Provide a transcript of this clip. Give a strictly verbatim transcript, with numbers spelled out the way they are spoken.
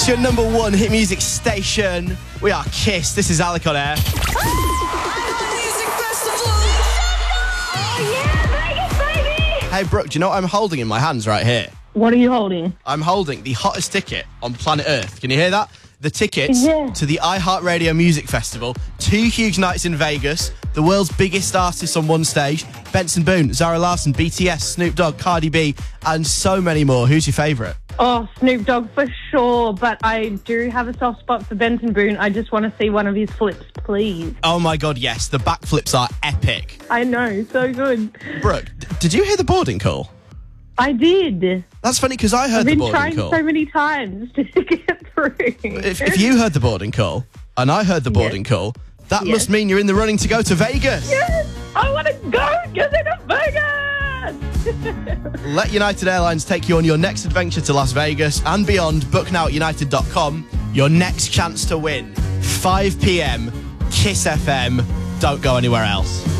It's your number one hit music station. We are Kiss. This is Alec on air. Hey, Brooke, do you know what I'm holding in my hands right here? What are you holding? I'm holding the hottest ticket on planet Earth. Can you hear that? The tickets Yeah. to the iHeartRadio Music Festival. Two huge nights in Vegas. The world's biggest artists on one stage. Benson Boone, Zara Larsson, B T S, Snoop Dogg, Cardi B, and so many more. Who's your favourite? Oh, Snoop Dogg for sure, but I do have a soft spot for Benson Boone. I just want to see one of his flips, please. Oh my God, yes. The backflips are epic. I know, so good. Brooke, d- did you hear the boarding call? I did. That's funny because I heard I've the been boarding trying call. so many times to get through. If, if you heard the boarding call and I heard the boarding Yes. call, that Yes. must mean you're in the running to go to Vegas. Yes, I want to go get to Vegas. Let United Airlines take you on your next adventure to Las Vegas and beyond. Book now at united dot com. Your next chance to win. five p.m. Kiss F M. Don't go anywhere else.